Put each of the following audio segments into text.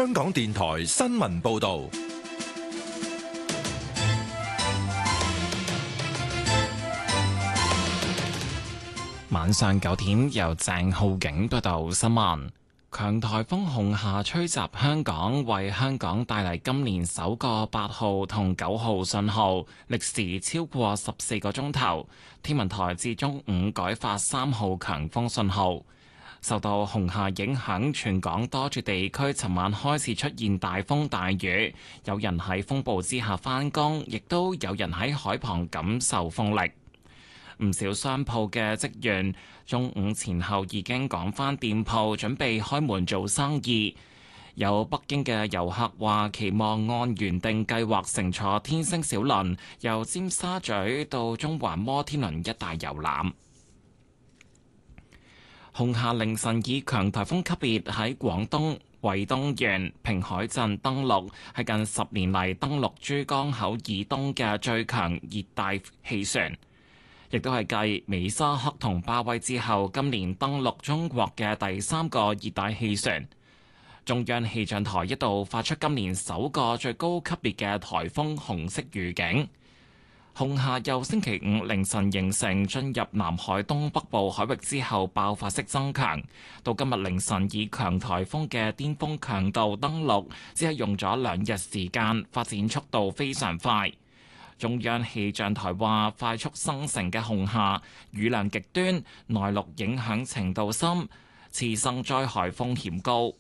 香港電台新聞報道。 晚上9點，由鄭浩景報道新聞。強颱風紅霞吹襲香港，為香港帶嚟今年首個8號同9號信號，歷時超過14個鐘頭。天文台至中午改發3號強風信號。受到紅霞影響，全港多處地區尋晚開始出現大風大雨，有人喺風暴之下返工，亦都有人喺海旁感受風力。唔少商鋪嘅職員中午前後已經趕返店鋪，準備開門做生意。有北京嘅遊客話，期望按原定計劃乘坐天星小輪，由尖沙咀到中環摩天輪一帶遊覽。紅霞凌晨以強颱風級別喺廣東惠東縣平海鎮登陸，係近10年嚟登陸珠江口以東嘅最強熱帶氣旋。亦都係繼美沙克同巴威之後，今年登陸中國嘅第3個熱帶氣旋。中央氣象台一度發出今年首個最高級別嘅颱風紅色預警。紅霞由星期五凌晨形成，進入南海東北部海域之後爆發式增強，到今日凌晨以強颱風嘅巔峰強度登陸，只係用咗2日時間，發展速度非常快。中央氣象台話，快速生成嘅紅霞雨量極端，內陸影響程度深，次生災害風險高。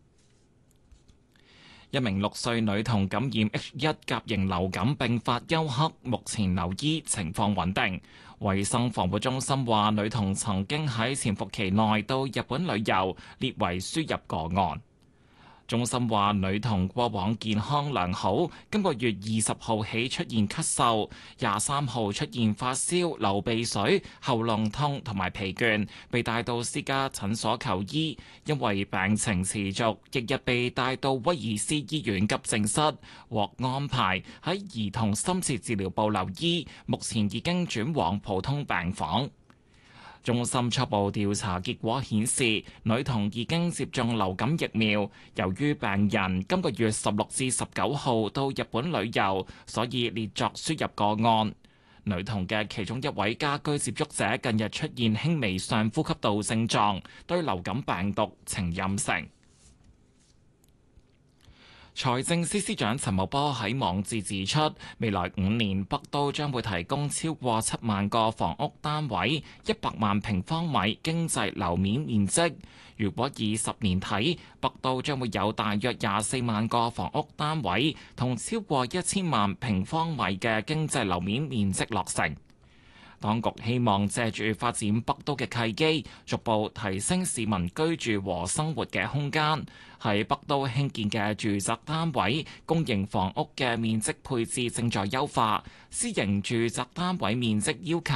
一名6歲女童感染 H1 甲型流感並發休克，目前留醫，情況穩定。衛生防護中心話，女童曾經喺潛伏期內到日本旅遊，列為輸入個案。中心話，女童過往健康良好，今個月20號起出現咳嗽，23號出現發燒、流鼻水、喉嚨痛同埋疲倦，被帶到私家診所求醫，因為病情持續，翌日被帶到威爾斯醫院急症室，獲安排喺兒童深切治療部留醫，目前已經轉往普通病房。中心初步調查結果顯示，女童已經接種流感疫苗。由於病人今個月16至19號到日本旅遊，所以列作輸入個案。女童嘅其中一位家居接觸者近日出現輕微上呼吸道症狀，對流感病毒呈陰性。財政司司長陳茂波喺網誌指出，未來5年北都將會提供超過7萬個房屋單位，100萬平方米經濟樓面面積。如果以10年睇，北都將會有大約24萬個房屋單位，同超過1000萬平方米嘅經濟樓面面積落成。當局希望借住發展北都嘅契機，逐步提升市民居住和生活嘅空間。喺北都興建嘅住宅單位，公營房屋嘅面積配置正在優化，私營住宅單位面積要求